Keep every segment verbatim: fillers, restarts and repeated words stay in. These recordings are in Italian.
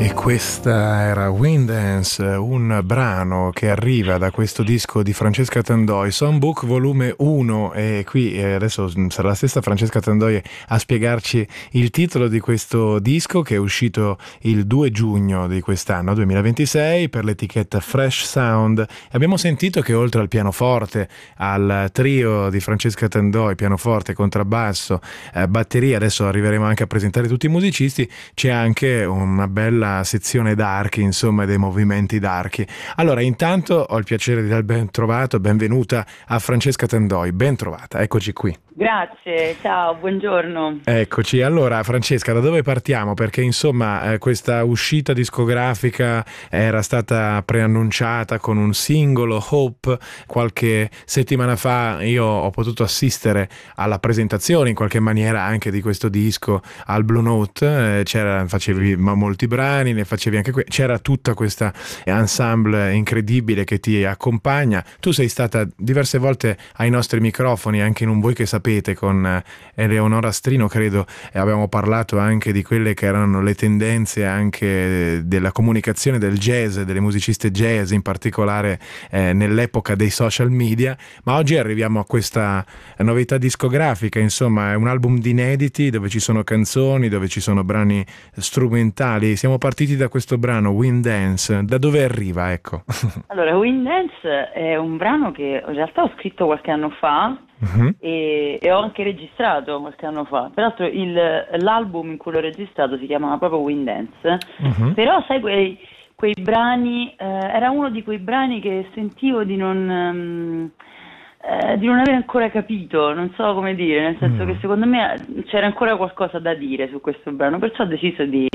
E questa era Wind Dance, un brano che arriva da questo disco di Francesca Tandoi, Songbook volume uno, e qui eh, adesso sarà la stessa Francesca Tandoi a spiegarci il titolo di questo disco, che è uscito il due giugno di quest'anno, duemilaventisei, per l'etichetta Fresh Sound. Abbiamo sentito che oltre al pianoforte, al trio di Francesca Tandoi, pianoforte, contrabbasso, eh, batteria, adesso arriveremo anche a presentare tutti i musicisti, c'è anche una bella sezione d'archi, insomma, dei movimenti d'archi. Allora, intanto ho il piacere di dar ben trovato, benvenuta a Francesca Tandoi, ben trovata, eccoci qui. Grazie, ciao, buongiorno. Eccoci, allora Francesca, da dove partiamo? Perché insomma eh, questa uscita discografica era stata preannunciata con un singolo, Hope, qualche settimana fa. Io ho potuto assistere alla presentazione in qualche maniera anche di questo disco al Blue Note, eh, c'era, facevi molti brani, ne facevi anche que- c'era tutta questa ensemble incredibile che ti accompagna. Tu sei stata diverse volte ai nostri microfoni, anche in un Voi che sapete con Eleonora Strino, credo, e abbiamo parlato anche di quelle che erano le tendenze anche della comunicazione del jazz, delle musiciste jazz, in particolare eh, nell'epoca dei social media. Ma oggi arriviamo a questa novità discografica, insomma è un album di inediti dove ci sono canzoni, dove ci sono brani strumentali. Siamo partiti da questo brano Wind Dance, da dove arriva, ecco? Allora, Wind Dance è un brano che in realtà ho scritto qualche anno fa. Uh-huh. E, e ho anche registrato qualche anno fa. Peraltro il, l'album in cui l'ho registrato si chiamava proprio Wind Dance. Uh-huh. Però sai, quei, quei brani eh, era uno di quei brani che sentivo di non um, eh, di non aver ancora capito, non so come dire, nel senso uh-huh. che secondo me c'era ancora qualcosa da dire su questo brano, perciò ho deciso di,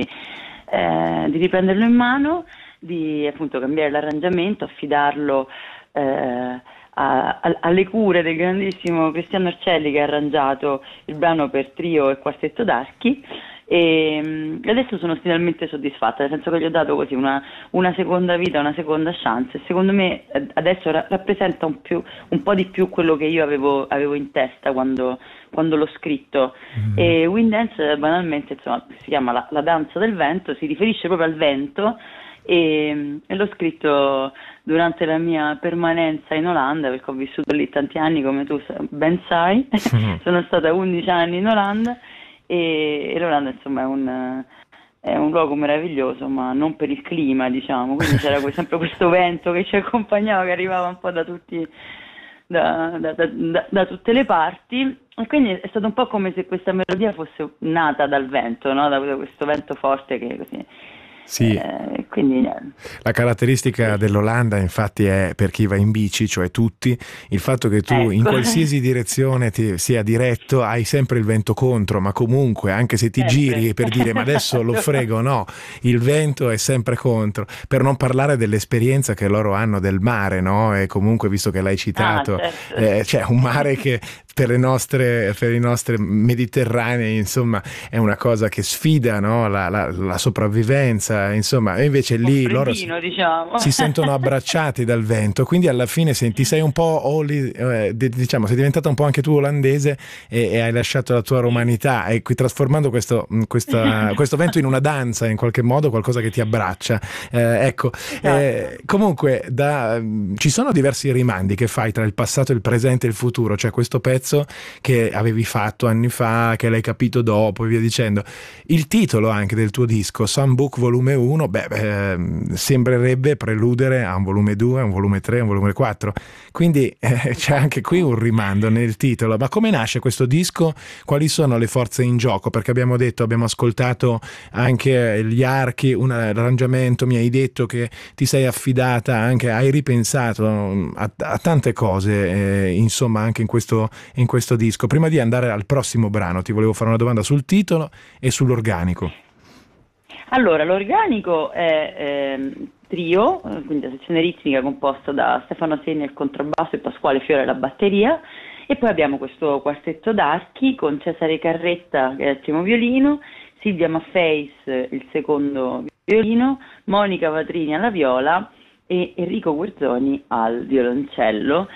eh, di riprenderlo in mano, di appunto cambiare l'arrangiamento, affidarlo eh, A, a, alle cure del grandissimo Cristiano Arcelli, che ha arrangiato il brano per trio e quartetto d'archi, e, e adesso sono finalmente soddisfatta, nel senso che gli ho dato così una, una seconda vita, una seconda chance, e secondo me adesso ra- rappresenta un, più, un po' di più quello che io avevo, avevo in testa quando, quando l'ho scritto. Mm-hmm. E Wind Dance banalmente, insomma, si chiama la, la danza del vento, si riferisce proprio al vento. E, e l'ho scritto durante la mia permanenza in Olanda, perché ho vissuto lì tanti anni, come tu ben sai. Mm-hmm. Sono stata undici anni in Olanda, e, e l'Olanda insomma è un, è un luogo meraviglioso, ma non per il clima, diciamo, quindi c'era sempre questo vento che ci accompagnava, che arrivava un po' da tutti da, da, da, da, da tutte le parti, e quindi è stato un po' come se questa melodia fosse nata dal vento, no? Da questo vento forte che così. Sì, eh, quindi, la caratteristica sì. dell'Olanda infatti è, per chi va in bici, cioè tutti, il fatto che tu ecco. in qualsiasi direzione ti sia diretto hai sempre il vento contro, ma comunque anche se ti sempre. giri per dire ma adesso lo frego, no, il vento è sempre contro, per non parlare dell'esperienza che loro hanno del mare, no? E comunque, visto che l'hai citato, ah, certo. eh, c'è un mare che per le nostre, per i nostri mediterranei insomma è una cosa che sfida, no? la, la, la sopravvivenza, insomma, e invece lì loro si, diciamo. si sentono abbracciati dal vento, quindi alla fine senti, sei un po' oli, eh, diciamo, sei diventata un po' anche tu olandese, e, e hai lasciato la tua romanità, e qui trasformando questo, questa, questo vento in una danza, in qualche modo qualcosa che ti abbraccia, eh, ecco. Eh, comunque da, ci sono diversi rimandi che fai tra il passato, il presente e il futuro, cioè questo pezzo che avevi fatto anni fa, che l'hai capito dopo e via dicendo. Il titolo anche del tuo disco, Songbook volume uno, beh, beh, sembrerebbe preludere a un volume due, a un volume tre, a un volume quattro, quindi eh, c'è anche qui un rimando nel titolo. Ma come nasce questo disco? Quali sono le forze in gioco? Perché abbiamo detto, abbiamo ascoltato anche gli archi, un arrangiamento, mi hai detto che ti sei affidata anche, hai ripensato a, a tante cose, eh, insomma, anche in questo in questo disco. Prima di andare al prossimo brano ti volevo fare una domanda sul titolo e sull'organico. Allora, l'organico è eh, trio, quindi la sezione ritmica composta da Stefano Segni al contrabbasso e Pasquale Fiore alla batteria, e poi abbiamo questo quartetto d'archi con Cesare Carretta che è il primo violino, Silvia Maffeis il secondo violino, Monica Vatrini alla viola e Enrico Guerzoni al violoncello.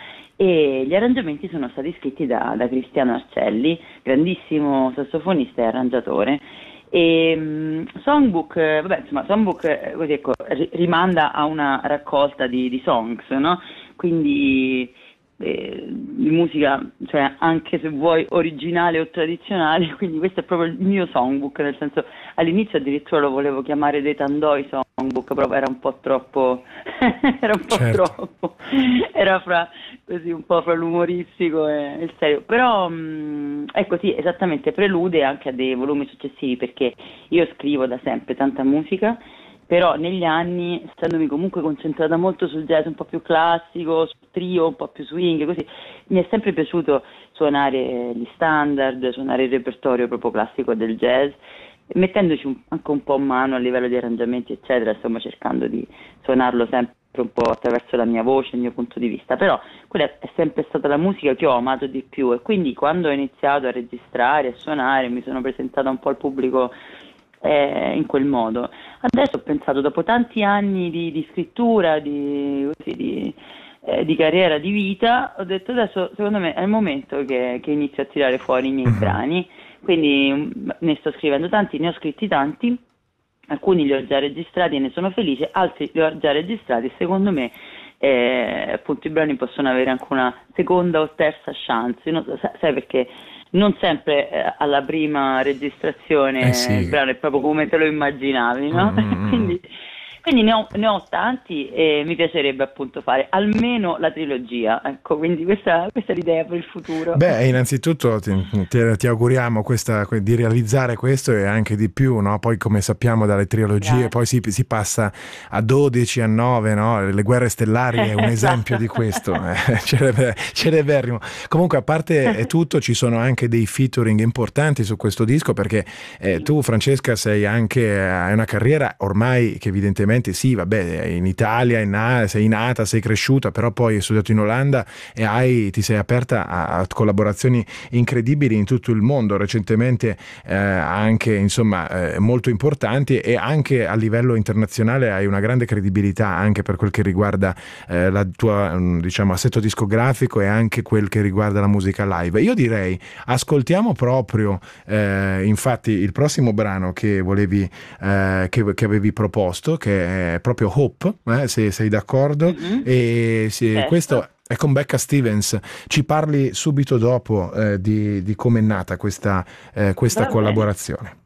E gli arrangiamenti sono stati scritti da, da Cristiano Arcelli, grandissimo sassofonista e arrangiatore, E um, Songbook, eh, vabbè, insomma, Songbook eh, così, ecco, ri- rimanda a una raccolta di, di songs, no? Quindi eh, di musica, cioè anche se vuoi originale o tradizionale, quindi questo è proprio il mio songbook, nel senso all'inizio addirittura lo volevo chiamare dei Tandoi Songbook, però era un po' troppo, era un po' Certo. troppo, era fra così un po' fra l'umoristico e il serio, però mh, ecco sì, esattamente, prelude anche a dei volumi successivi, perché io scrivo da sempre tanta musica, però negli anni, essendomi comunque concentrata molto sul jazz un po' più classico, sul trio, un po' più swing, così, mi è sempre piaciuto suonare gli standard, suonare il repertorio proprio classico del jazz, mettendoci un- anche un po' mano a livello di arrangiamenti, eccetera, insomma cercando di suonarlo sempre un po' attraverso la mia voce, il mio punto di vista, però quella è sempre stata la musica che ho amato di più, e quindi quando ho iniziato a registrare, a suonare, mi sono presentata un po' al pubblico eh, in quel modo. Adesso ho pensato, dopo tanti anni di, di scrittura, di, così, di, eh, di carriera, di vita, ho detto adesso secondo me è il momento che, che inizio a tirare fuori i miei Mhm. brani, quindi mm, ne sto scrivendo tanti, ne ho scritti tanti, alcuni li ho già registrati e ne sono felice, altri li ho già registrati e secondo me eh, appunto i brani possono avere anche una seconda o terza chance, non so, sa- sai perché non sempre eh, alla prima registrazione Eh il sì. brano è proprio come te lo immaginavi, no? Mm, mm, mm. Quindi, quindi ne ho, ne ho tanti e mi piacerebbe appunto fare almeno la trilogia, ecco, quindi questa, questa è l'idea per il futuro. Beh, innanzitutto ti, ti- ti auguriamo questa, que- di realizzare questo e anche di più, no? Poi come sappiamo dalle trilogie poi si, Grazie. si passa a dodici, a nove, no? Le guerre stellari è un esempio Esatto. di questo, eh, celebe- celeberrimo. Comunque a parte eh, tutto ci sono anche dei featuring importanti su questo disco, perché eh, Sì. tu Francesca sei anche, hai una carriera ormai che evidentemente sì, vabbè, in Italia è na- sei nata, sei cresciuta, però poi hai studiato in Olanda e hai, ti sei aperta a, a collaborazioni incredibili in tutto il mondo, recentemente eh, anche insomma eh, molto importanti, e anche a livello internazionale hai una grande credibilità anche per quel che riguarda eh, la tua mm, diciamo assetto discografico e anche quel che riguarda la musica live. Io direi ascoltiamo proprio eh, infatti il prossimo brano che volevi eh, che, che avevi proposto, che è proprio Hope, eh, se sei d'accordo, Mhm. e sì, questo Certo. è con Becca Stevens. Ci parli subito dopo eh, di, di come è nata questa, eh, questa Va bene. collaborazione.